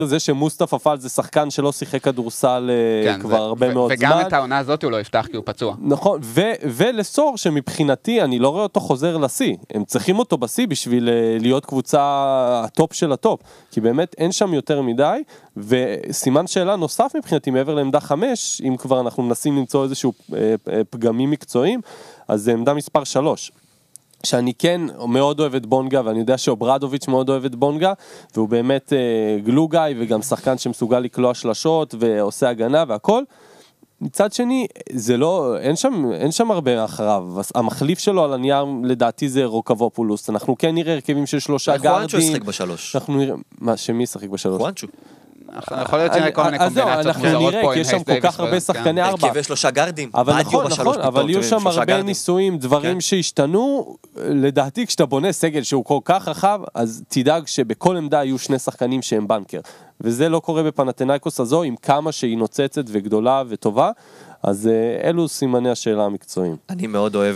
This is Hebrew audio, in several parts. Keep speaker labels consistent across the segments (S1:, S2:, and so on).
S1: זה שמוסטפא פאל זה שחקן שלא שיחק כדורסל כבר הרבה מאוד זמן.
S2: וגם את העונה הזאת הוא לא יפתח כי הוא פצוע.
S1: נכון, ולסור שמבחינתי אני לא רואה אותו חוזר לשיא, הם צריכים אותו בשיא בשביל להיות קבוצה הטופ של הטופ, כי באמת אין שם יותר מדי, וסימן שאלה נוסף מבחינתי מעבר לעמדה 5, אם כבר אנחנו מנסים למצוא איזשהו פגמים מקצועיים, אז זה עמדה מספר 3. שאני כן מאוד אוהב את בונגה, ואני יודע שאוברדוביץ' מאוד אוהב את בונגה, והוא באמת גלוגאי, וגם שחקן שמסוגל לקלוע שלשות, ועושה הגנה והכל. מצד שני, זה לא, אין שם הרבה אחריו. המחליף שלו על הנייר, לדעתי זה רוקבופולוס. אנחנו כן נראה הרכבים של 3 גארדים.
S3: חואנצ'ו ישחק בשלוש.
S1: אנחנו נראה, שמי ישחק בשלוש?
S3: חואנצ'ו.
S2: יכול להיות שנראה כל מיני קומבינציות מוזרות פה,
S1: כי יש שם כל כך הרבה שחקני 4.
S3: הרכבי 3 גארדים.
S1: אבל נכון, אבל יהיו שם הרבה ניסויים, דברים שהשתנו. לדעתי, כשאתה בונה סגל שהוא כל כך רחב, אז תדאג שבכל עמדה יהיו 2 שחקנים שהם בנקר. וזה לא קורה בפנתנייקוס הזו, עם כמה שהיא נוצצת וגדולה וטובה. אז אלו סימני השאלה המקצועיים.
S3: אני מאוד אוהב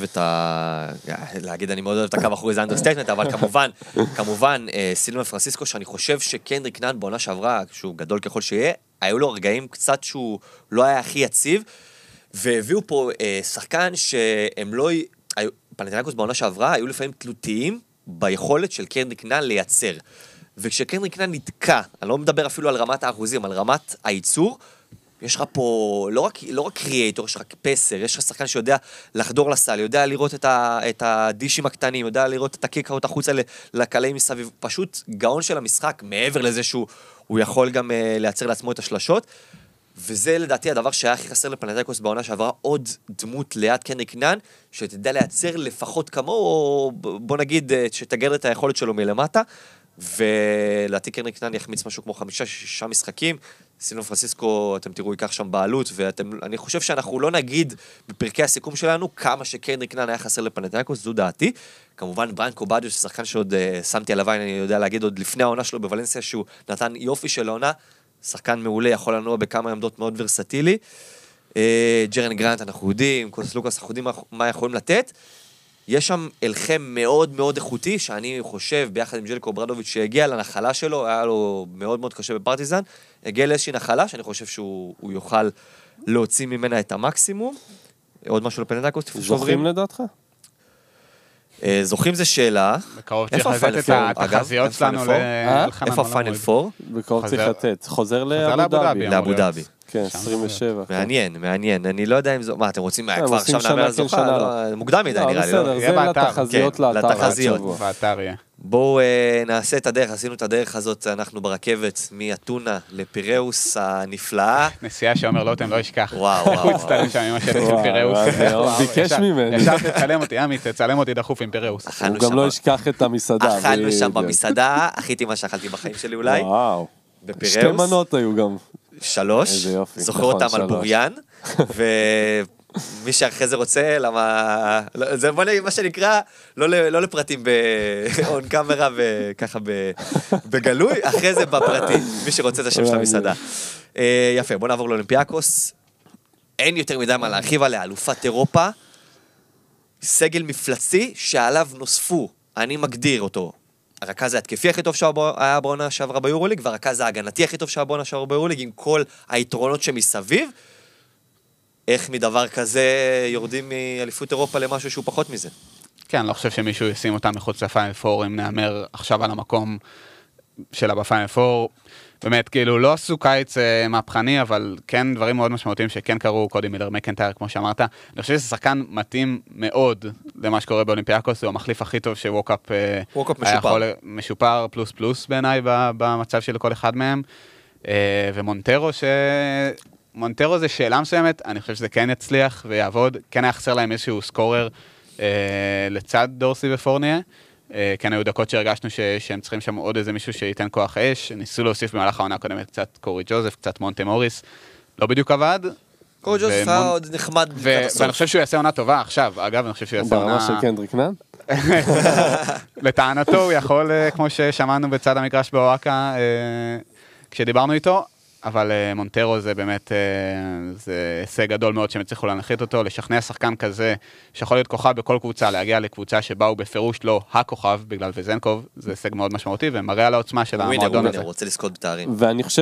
S3: להגיד, אני מאוד אוהב את הקו אחורי זה אנדרסטייטמנט, אבל כמובן, סילבן פרנסיסקו, שאני חושב שקנדריק נאן בעונה שעברה, שהוא גדול ככל שיהיה, היו לו רגעים קצת שהוא לא היה הכי יציב, והביאו פה שחקן שהם לא, פנתנייקוס בעונה שעברה, היו לפעמים תלותיים ביכולת של קנדריק נאן לייצר. וכשקנדריק נאן נתקע, אני לא מדבר אפילו על רמת האחוזים, על רמת הייצור, יש לך פה לא רק קריאטור, יש לך פסר, יש לך שחקן שיודע לחדור לסל, יודע לראות את הדישים הקטנים, יודע לראות את הקיקאות החוצה לקלעים מסביב, פשוט גאון של המשחק, מעבר לזה שהוא יכול גם לייצר לעצמו את השלשות, וזה לדעתי הדבר שהיה הכי חסר לפנתנייקוס בעונה שעברה, עוד דמות ליד קנדריק נאן, שתדע לייצר לפחות כמוהו, או בוא נגיד שתגר את היכולת שלו מלמטה, ולדעתי קנדריק נאן יחמיץ משהו כמו 5-6 משחקים, סילבן פרנסיסקו, אתם תראו, ייקח שם בעלות, ואני חושב שאנחנו לא נגיד בפרקי הסיכום שלנו כמה שקנדריק נאן היה חסר לפנתנייקוס, זו דעתי. כמובן, ברנקו בדיו, ששחקן שעוד שמתי עליו, אני יודע להגיד עוד לפני העונה שלו בוולנסיה, שהוא נתן יופי של העונה, שחקן מעולה, יכול לנוע בכמה עמדות מאוד ורסטילי. ג'רן גרנט, אנחנו יודעים, קוס לוקאס, אנחנו יודעים מה יכולים לתת. יש שם אלחם מאוד מאוד איכותי, שאני חושב, ביחד עם ג'לקו ברדוביץ' שהגיע לנחלה שלו, היה לו מאוד מאוד קשה בפרטיזן, הגיע לאיזושהי נחלה, שאני חושב שהוא יוכל להוציא ממנה את המקסימום. עוד משהו לפנתנייקוס?
S1: זוכים לדעתך?
S3: זוכים זה שאלה.
S2: בקרוב צריך לתת את התחזיות שלנו לאלחנן.
S3: איפה הפיינל פור?
S1: בקרוב צריך לתת. חוזר
S3: לאבו דאבי.
S1: כן, 27.
S3: מעניין. אני לא יודע אם זו... מה, אתם רוצים כבר עכשיו נאמר על זוכה? מוקדם מדי נראה לי, לא?
S1: בסדר, זה לתחזיות לאתר.
S2: באתר יהיה.
S3: בואו נעשה את הדרך, עשינו את הדרך הזאת, אנחנו ברכבת מאתונה לפיראוס הנפלאה.
S2: נסיעה שאומר לוטם לא ישכח.
S3: וואו.
S2: איך הוא הצטלם שם עם השטח של פיראוס.
S1: ביקש ממני.
S2: ישר תצלם אותי, עמי, תצלם אותי דחוף עם פיראוס.
S1: הוא גם לא ישכח את המסעדה.
S3: אכלנו שם במסעדה, אכיתי מה שאכלתי בחיים שלי אולי.
S1: וואו.
S3: בפיראוס.
S1: 2 מנות היו גם.
S3: 3, זוכר אותם על בוריין, ומי שאחרי זה רוצה, למה, זה מה שנקרא, לא לפרטים באון קאמרה וככה בגלוי, אחרי זה בפרטים, מי שרוצה את השם של המסעדה. יפה, בוא נעבור לאולימפיאקוס, אין יותר מדי מה להרחיב עליה, אלופת אירופה, סגל מפלצי שעליו נוספו, אני מגדיר אותו, הרכז ההתקפי הכי טוב שהיה בעונה שעברה ביורוליג, והרכז ההגנתי הכי טוב שהיה בעונה שעברה ביורוליג, עם כל היתרונות שמסביב, איך מדבר כזה יורדים מאליפות אירופה למשהו שהוא פחות מזה?
S2: כן, אני לא חושב שמישהו ישים אותם מחוץ לפיינל פור, אם נאמר עכשיו על המקום שלה בפיינל פור, באמת, כאילו, לא עשו קיץ מהפכני, אבל כן דברים מאוד משמעותיים שכן קרו, קודי מילר מקנטייר, כמו שאמרת. אני חושב שזה שחקן מתאים מאוד למה שקורה באולימפיאקוס, הוא המחליף הכי טוב שווקאפ משופר פלוס פלוס בעיניי במצב של כל אחד מהם. ומונטרו מונטרו זה שאלה מסוימת, אני חושב שזה כן יצליח ויעבוד, כן היה חסר להם איזשהו סקורר לצד דורסי ופורניה, כן היו דקות שהרגשנו שהם צריכים שם עוד איזה מישהו שייתן כוח אש, ניסו להוסיף במהלך העונה הקודמת קצת קורי ג'וזף, קצת מונטה מוריס, לא בדיוק עבד.
S3: קורי ג'וזף היה עוד נחמד.
S2: ואני חושב שהוא יעשה עונה טובה עכשיו, אגב, אני חושב שהוא יעשה עונה...
S1: ברמה של קנדריק נאן?
S2: לטענתו הוא יכול, כמו ששמענו בצד המגרש באוהקה, כשדיברנו איתו, אבל מונטרו זה באמת, זה הישג גדול מאוד שהם הצליחו להנחית אותו, לשכנע שחקן כזה, שיכול להיות כוכב בכל קבוצה, להגיע לקבוצה שבה הוא בפירוש לא הכוכב, בגלל וזנקוב, זה הישג מאוד משמעותי, ומראה על העוצמה של המועדון הזה.
S3: הוא רוצה לזכות בתארים.
S1: ואני חושב